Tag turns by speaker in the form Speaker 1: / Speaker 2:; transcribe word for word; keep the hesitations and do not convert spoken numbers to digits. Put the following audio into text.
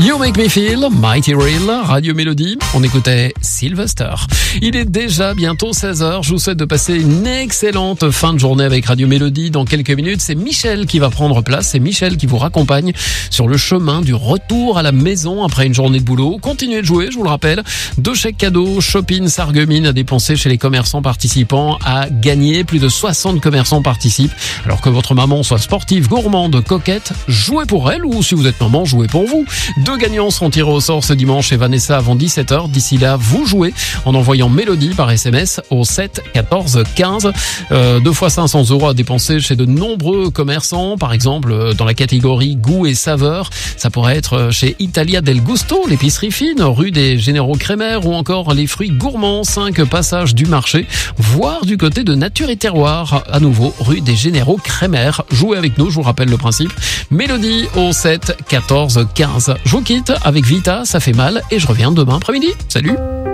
Speaker 1: You Make Me Feel, Mighty Real, Radio Mélodie. On écoutait Sylvester. Il est déjà bientôt seize heures. Je vous souhaite de passer une excellente fin de journée avec Radio Mélodie. Dans quelques minutes, c'est Michel qui va prendre place. C'est Michel qui vous raccompagne sur le chemin du retour à la maison après une journée de boulot. Continuez de jouer, je vous le rappelle. Deux chèques cadeaux, Shopping Sarreguemines à dépenser chez les commerçants participants, à gagner. Plus de soixante commerçants participent. Alors que votre maman soit sportive, gourmande, coquette, jouez pour elle, ou si vous êtes maman, jouez pour vous. Deux gagnants seront tirés au sort ce dimanche et Vanessa avant dix-sept heures. D'ici là, vous jouez en envoyant Mélodie par S M S au sept quatorze quinze. Euh, deux fois cinq cents euros à dépenser chez de nombreux commerçants. Par exemple, dans la catégorie goût et saveur, ça pourrait être chez Italia del Gusto, l'épicerie fine, rue des Généraux Crémer, ou encore les fruits gourmands, cinq passages du marché, voire du côté de Nature et Terroir, à nouveau, rue des Généraux Crémer. Jouez avec nous, je vous rappelle le principe. Mélodie au sept quatorze quinze. Je vous quitte avec Vita, ça fait mal, et je reviens demain après-midi. Salut!